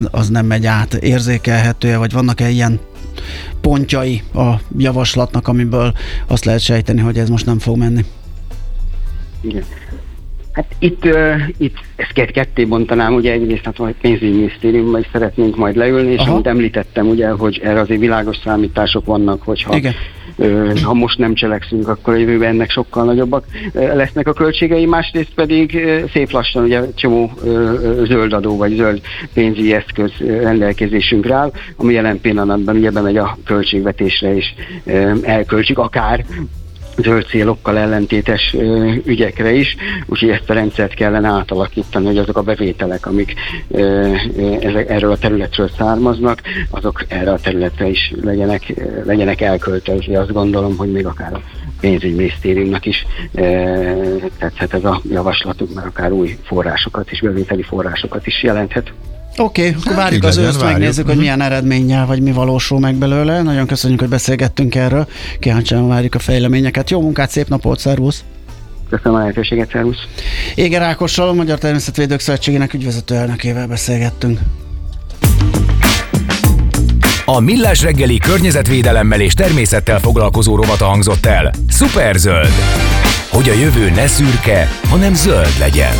az nem megy át, érzékelhető-e, vagy vannak-e ilyen pontjai a javaslatnak, amiből azt lehet sejteni, hogy ez most nem fog menni? Igen. Hát itt ezt ketté bontanám, ugye egyrészt a pénzügyminisztériumban is szeretnénk majd leülni, és amit említettem, ugye, hogy erre azért világos számítások vannak, hogyha ha most nem cselekszünk, akkor a jövőben ennek sokkal nagyobbak lesznek a költségei, másrészt pedig szép lassan ugye csomó zöld adó vagy zöld pénzügyi eszköz rendelkezésünkre áll, ami jelen pillanatban ugye bemegy a költségvetésre és elköltsük akár zöld célokkal ellentétes ügyekre is, úgyhogy ezt a rendszert kellene átalakítani, hogy azok a bevételek, amik erről a területről származnak, azok erre a területre is legyenek elköltve. Azt gondolom, hogy még akár a pénzügyminisztériumnak is tetszhet ez a javaslatunk, mert akár új forrásokat és bevételi forrásokat is jelenthet. Oké, akkor várjuk az őszt, megnézzük, hogy milyen eredménnyel, vagy mi valósul meg belőle. Nagyon köszönjük, hogy beszélgettünk erről. Kíváncsian várjuk a fejleményeket. Jó munkát, szép napot, szervusz! Köszönöm a lehetőséget, szervusz! Éger Ákossal, a Magyar Természetvédők Szövetségének ügyvezető elnökével beszélgettünk. A Millás reggeli környezetvédelemmel és természettel foglalkozó rovata hangzott el. Szuperzöld! Hogy a jövő ne szürke, hanem zöld legyen.